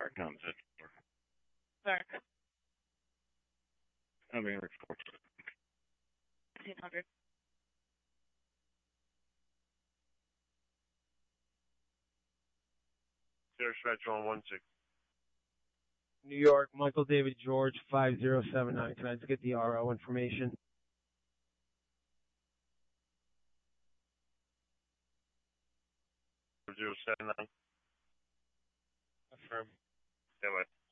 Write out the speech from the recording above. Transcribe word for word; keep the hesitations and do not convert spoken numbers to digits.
car comes in. Sorry. I'll be in report. fifteen hundred. Dispatch on one six. New York, Michael David George, five zero seven nine. Can I just get the R O information? zero seven nine. Affirm. Stand by.